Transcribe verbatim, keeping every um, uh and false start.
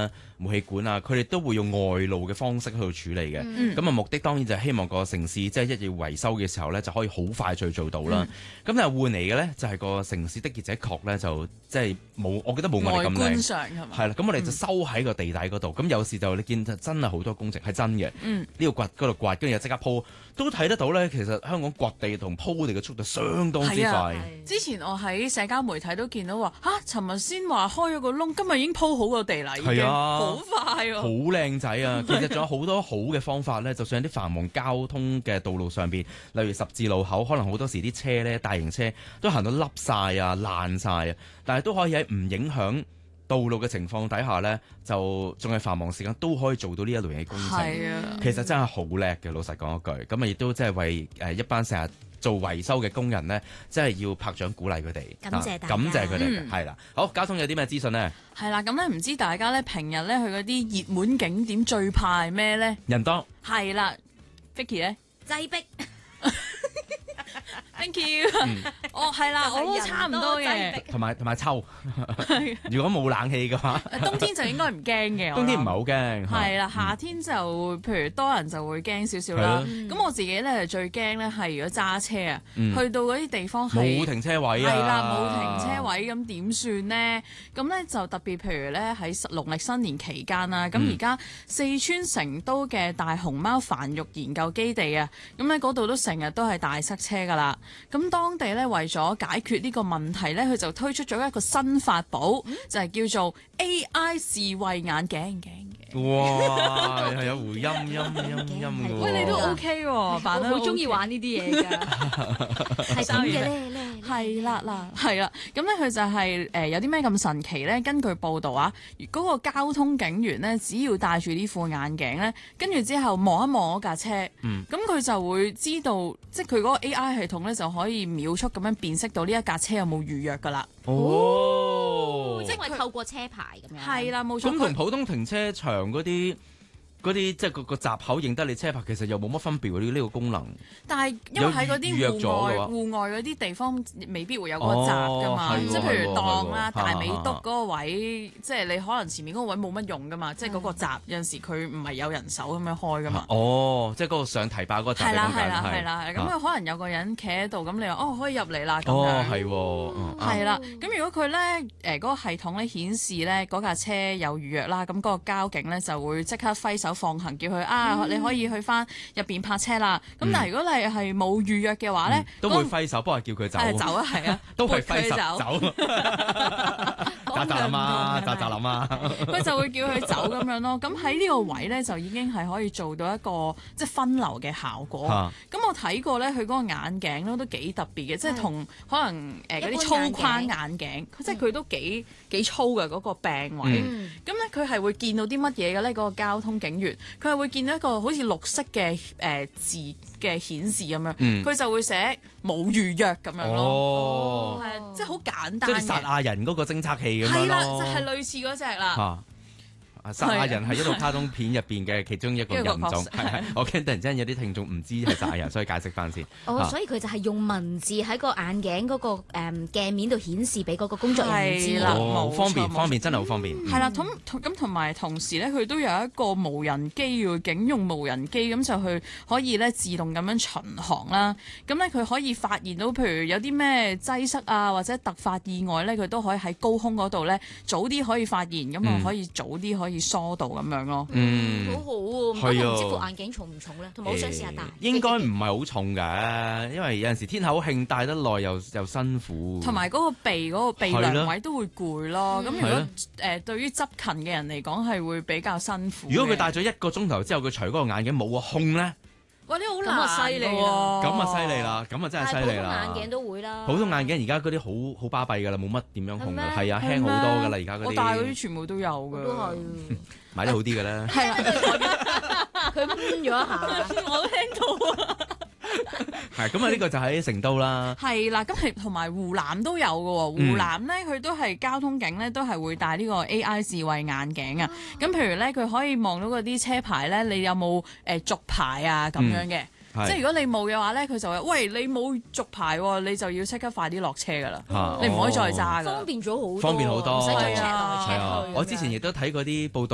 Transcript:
啦、煤氣管啊，佢哋都會用外露嘅方式去處理嘅。咁啊、嗯、目的當然就係希望個城市即係一要維修嘅時候咧，就可以好快脆做到啦。咁、嗯、但係換嚟嘅咧就係個城市的而且確咧就即係冇，我覺得冇我哋咁靚。外觀上係嘛？係啦，咁我哋就收喺個地底嗰度。咁、嗯、有時就你見真係好多工程係真嘅。呢度掘嗰度掘，跟住又即刻鋪，都睇得到咧。其實香港掘地同鋪地嘅速度相當之快。 之前我喺社交媒體都見到話，嚇，尋日先話開咗個窿，今日已經鋪好個地啦，已經好快喎， 好靚仔啊！其實仲有好多好嘅方法咧，就算喺啲繁忙交通嘅道路上邊，例如十字路口，可能好多時啲車咧，大型車都行到凹晒啊、爛晒啊，但係都可以喺唔影響道路嘅情況底下呢，就仲係繁忙時間都可以做到呢一類型嘅工程。係啊，其實真係好叻嘅，老實講一句。咁啊，亦都即係為誒一班成日做維修嘅工人呢，真係要拍掌鼓勵佢哋。 感謝大家， 感謝佢哋。係啦、嗯，好，交通有啲咩資訊呢？ 係啦，咁咧唔知大家咧平日咧去嗰啲熱門景點最怕係咩呢？ 人多。係啦 ，Vicky 咧擠逼。 Thank you。哦，係啦，我都差唔多嘅。 同埋同埋臭。如果冇冷氣嘅話， 冬天就應該唔驚嘅。 冬天唔係好驚。 係啦，夏天就譬如多人就會驚少少啦。咁我自己咧最驚咧係如果揸車啊，去到嗰啲地方係冇停車位啊。 係啦，冇停車位咁點算呢？咁咧就特別譬如咧喺農曆新年期間啦，咁而家四川成都嘅大熊貓繁育研究基地啊，咁咧嗰度都成日都係大塞車㗎啦。咁當地咧為咗解決呢個問題咧，佢就推出咗一個新法寶，嗯、就係叫做 A I 智慧眼鏡鏡嘅。 哇，係有回音音音音嘅喎。 喂，你都 OK 喎，扮得好中意玩呢啲嘢㗎。係咁嘅咧咧。 係啦啦，係啦。咁咧佢就係、是、誒、呃、有啲咩咁神奇咧？根據報道啊，嗰、那個交通警員咧，只要戴住呢副眼鏡咧，跟住之後望一望嗰架車，咁佢、嗯、就會知道，即係佢嗰個 A I 系統咧就可以秒速咁樣辨識到呢一架車有冇預約㗎啦。 哦， 即係透過車牌咁樣。 係啦，冇錯。 咁同普通停車場嗰啲。嗰啲即係個個閘口認得你車牌，其實又冇乜分別喎。呢呢個功能， 但係因為喺嗰啲戶外戶外嗰啲地方，未必會有嗰個閘噶嘛。即係譬如當啦，大美督嗰個位，即係你可能前面嗰個位冇乜用噶嘛。即係嗰個閘有陣時佢唔係有人手咁樣開噶嘛。哦， 即係嗰個上提把嗰個閘。 係啦係啦係啦，咁佢可能有個人企喺度，咁你話哦可以入嚟啦咁樣。 哦係喎， 係啦。咁如果佢咧誒嗰個系統咧顯示咧嗰架車有預約啦，咁嗰個交警咧就會即刻揮手放行叫佢啊，你可以去翻入邊泊車啦。咁但係如果你係冇預約嘅話咧， 都會揮手，不過叫佢走。 係走啊，係啊， 都係揮手走。扎扎諗啊，扎扎諗啊， 佢就會叫佢走咁樣咯。咁喺呢個位咧，就已經係可以做到一個即係分流嘅效果。咁我睇過咧，佢嗰個眼鏡咧都幾特別嘅，即係同可能誒嗰啲粗框眼鏡，即係佢都幾幾粗嘅嗰個病位。咁咧佢係會見到啲乜嘢嘅咧？嗰個交通警員。佢係會見到一個好似綠色嘅誒、呃、字嘅顯示咁樣，佢、嗯、就會寫冇預約咁樣咯， 哦， 係即係好簡單嘅， 即係殺亞人嗰個偵測器咁樣咯， 係啦，就係、是、類似嗰隻啦。啊殺亞人係一套卡通片入邊嘅其中一個人種，係我驚突然之間有啲聽眾唔知係殺亞人，所以解釋翻先。 哦，所以佢就係用文字喺個眼鏡嗰個誒鏡面度顯示俾嗰個工作人員知啦。 哦，方便方便，真係好方便。 係啦，咁咁同埋同時咧，佢都有一個無人機喎，警用無人機咁就去可以咧自動咁樣巡航啦。咁咧佢可以發現到，譬如有啲咩擠塞啊或者突發意外咧，佢都可以喺高空嗰度咧早啲可以發現，咁啊可以早啲可以疏導咁樣咯， 嗯，好好喎。咁唔知副眼鏡重唔重咧？同埋我想試下戴。 應該唔係好重嘅，因為有陣時天口慶戴得耐又又辛苦。 同埋嗰個鼻嗰個鼻梁位都會攰咯。咁如果誒對於執勤嘅人嚟講係會比較辛苦。 如果佢戴咗一個鐘頭之後，佢除嗰個眼鏡冇個控咧？ 哇！呢好難啊，犀利喎！ 咁啊犀利啦，咁啊真係犀利啦。 普通眼鏡都會啦。 普通眼鏡而家嗰啲好好巴閉㗎啦，冇乜點樣控㗎，係啊，輕好多㗎啦，而家嗰啲。 我戴嗰啲全部都有㗎。都係。 買得好啲嘅咧。 係啊， 佢掹咗一下， 我聽到啊。 係咁啊！呢個就喺成都啦。 係啦，咁係同埋湖南都有嘅喎。湖南咧，佢都係交通警咧，都係會戴呢個 A I 智慧眼鏡啊。咁譬如咧，佢可以望到嗰啲車牌咧，你有冇誒續牌啊咁樣嘅。即係如果你冇嘅話咧，佢就話：喂，你冇續牌喎，你就要即刻快啲落車㗎啦。你唔可以再揸㗎。方便咗好多， 方便好多。 唔使再 check 來 check 去。 我之前亦都睇過啲報道。